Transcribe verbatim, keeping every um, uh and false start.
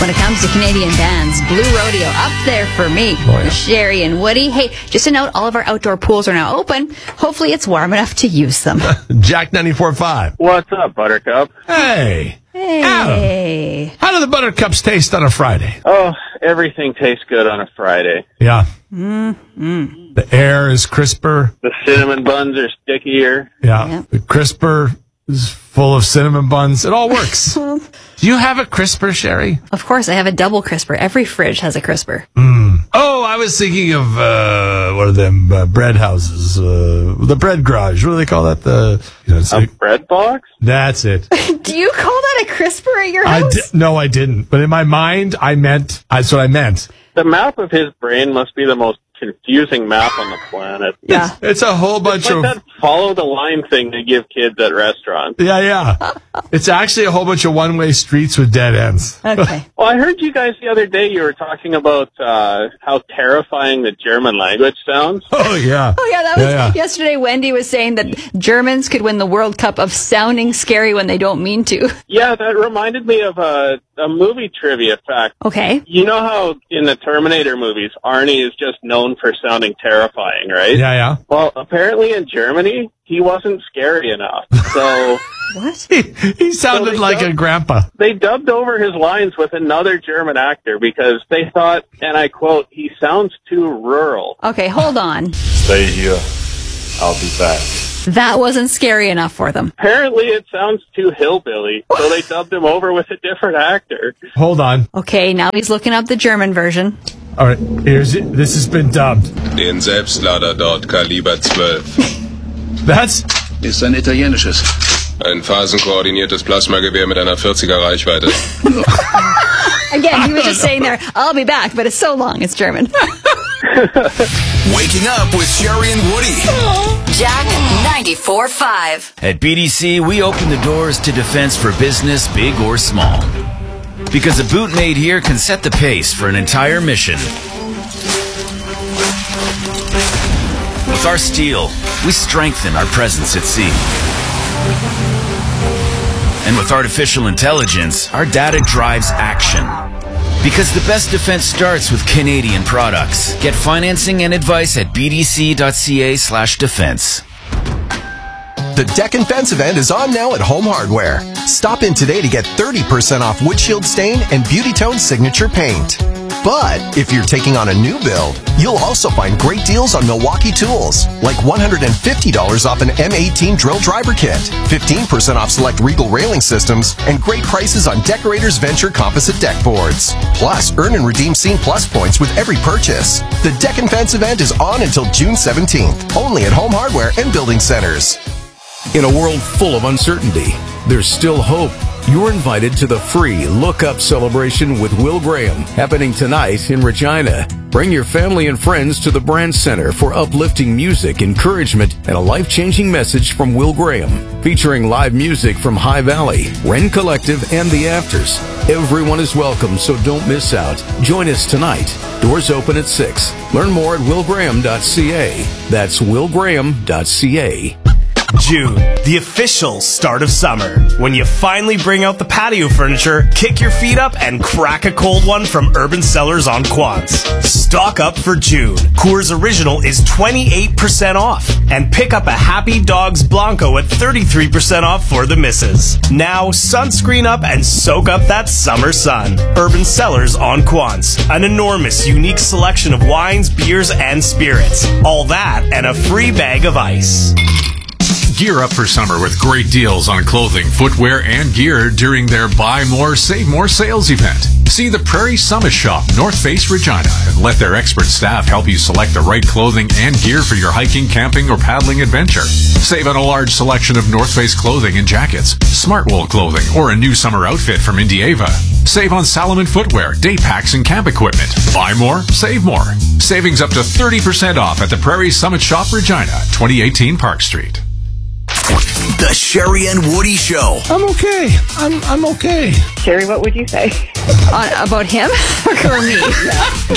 when it comes to Canadian bands. Blue Rodeo up there for me. Oh, yeah. Sherry and Woody. Hey, just a note, all of our outdoor pools are now open. Hopefully it's warm enough to use them. Jack ninety-four point five. What's up, Buttercup? Hey. Hey. Adam, how do the Buttercups taste on a Friday? Oh, everything tastes good on a Friday. Yeah. Mm-hmm. The air is crisper. The cinnamon buns are stickier. Yeah. Yeah. The crisper is full of cinnamon buns. It all works. Do you have a crisper, Sherry? Of course, I have a double crisper. Every fridge has a crisper. Mm. Oh, I was thinking of, uh, what are them, uh, bread houses, uh, the bread garage. What do they call that? The, you know, it's A like, bread box? that's it. Do you call that a crisper at your I house? di- no, I didn't. But in my mind, I meant, that's what I meant. The map of his brain must be the most confusing map on the planet. Yeah. It's, it's a whole bunch It's like of... that follow the line thing they give kids at restaurants. Yeah, yeah. It's actually a whole bunch of one-way streets with dead ends. Okay. Well, I heard you guys the other day, you were talking about uh, how terrifying the German language sounds. Oh, yeah. Oh, yeah, that was Yeah, yeah. yesterday. Wendy was saying that Germans could win the World Cup of sounding scary when they don't mean to. Yeah, that reminded me of a, a movie trivia fact. Okay. You know how in the Terminator movies, Arnie is just known for sounding terrifying, right? Yeah, yeah. Well, apparently in Germany, he wasn't scary enough. So What? He, he sounded they like don't- a grandpa. they dubbed over his lines with another German actor because they thought, and I quote, he sounds too rural. Okay, hold on. Stay here. I'll be back. That wasn't scary enough for them. Apparently it sounds too hillbilly, so they dubbed him over with a different actor. Hold on. Okay, now he's looking up the German version. All right, here's it. This has been dubbed. Den Selbstlader dort Kaliber zwölf. That's... Ist ein italienisches. Ein phasenkoordiniertes Plasmagewehr mit einer vierziger Reichweite. Again, he was just saying there, I'll be back, but it's so long, it's German. Waking up with Sherry and Woody. Jack ninety-four point five. At B D C, we open the doors to defense for business, big or small. Because a boot made here can set the pace for an entire mission. With our steel, we strengthen our presence at sea. And with artificial intelligence, our data drives action. Because the best defense starts with Canadian products. Get financing and advice at bdc.ca slash defense. The Deck and Fence event is on now at Home Hardware. Stop in today to get thirty percent off windshield stain and Beauty Tone signature paint. But if you're taking on a new build, you'll also find great deals on Milwaukee tools, like one hundred fifty dollars off an M eighteen drill driver kit, fifteen percent off select Regal railing systems, and great prices on Decorators Venture composite deck boards. Plus, earn and redeem Scene Plus points with every purchase. The Deck and Fence event is on until June seventeenth, only at Home Hardware and Building Centers. In a world full of uncertainty, there's still hope. You're invited to the free Look Up celebration with Will Graham, happening tonight in Regina. Bring your family and friends to the Brand Center for uplifting music, encouragement, and a life-changing message from Will Graham, featuring live music from High Valley, Wren Collective, and The Afters. Everyone is welcome, so don't miss out. Join us tonight. Doors open at six. Learn more at will graham dot c a. That's will graham dot c a. June, the official start of summer. When you finally bring out the patio furniture, kick your feet up, and crack a cold one from Urban Cellars on Quants. Stock up for June. Coors Original is twenty-eight percent off. And pick up a Happy Dogs Blanco at thirty-three percent off for the missus. Now, sunscreen up and soak up that summer sun. Urban Cellars on Quants. An enormous, unique selection of wines, beers, and spirits. All that and a free bag of ice. Gear up for summer with great deals on clothing, footwear, and gear during their Buy More, Save More sales event. See the Prairie Summit Shop, North Face, Regina, and let their expert staff help you select the right clothing and gear for your hiking, camping, or paddling adventure. Save on a large selection of North Face clothing and jackets, Smart Wool clothing, or a new summer outfit from Indieva. Save on Salomon footwear, day packs, and camp equipment. Buy more, save more. Savings up to thirty percent off at the Prairie Summit Shop, Regina, twenty eighteen Park Street. The Sherry and Woody Show. I'm okay. I'm I'm okay. Sherry, what would you say? On, about him or me?